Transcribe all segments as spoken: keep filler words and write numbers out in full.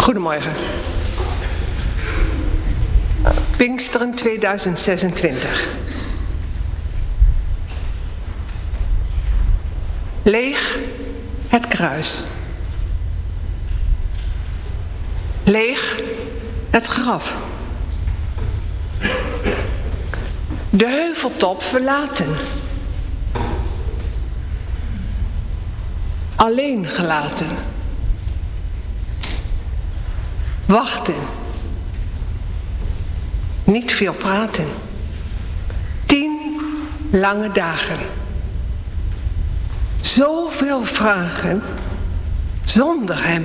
Goedemorgen. Pinksteren tweeduizend zesentwintig. Leeg het kruis. Leeg het graf. De heuveltop verlaten. Alleen gelaten. Wachten. Niet veel praten. Tien lange dagen. Zoveel vragen zonder hem.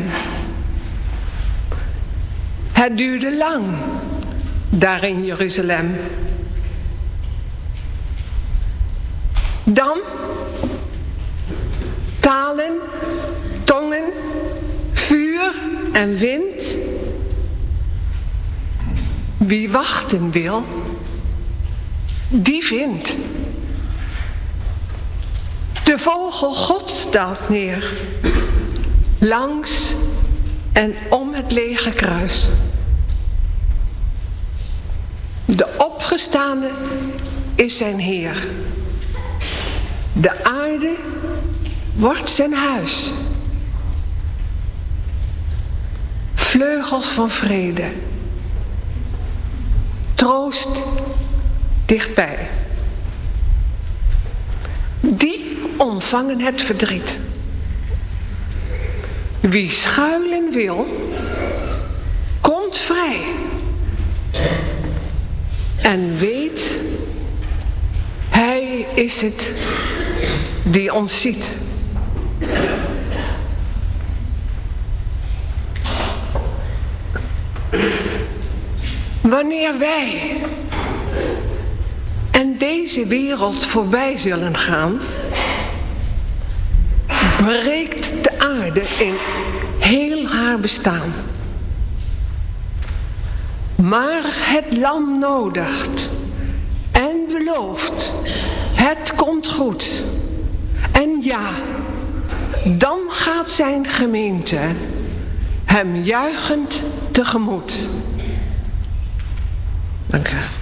Het duurde lang daar in Jeruzalem. Dan talen, tongen, vuur en wind. Wie wachten wil, die vindt. De vogel Gods daalt neer, langs en om het lege kruis. De opgestane is zijn Heer. De aarde wordt zijn huis. Vleugels van vrede. Troost dichtbij. Die ontvangen het verdriet. Wie schuilen wil, komt vrij. En weet, hij is het die ons ziet. Wanneer wij en deze wereld voorbij zullen gaan, breekt de aarde in heel haar bestaan. Maar het lam nodigt en belooft, het komt goed. En ja, dan gaat zijn gemeente hem juichend tegemoet. Dank u.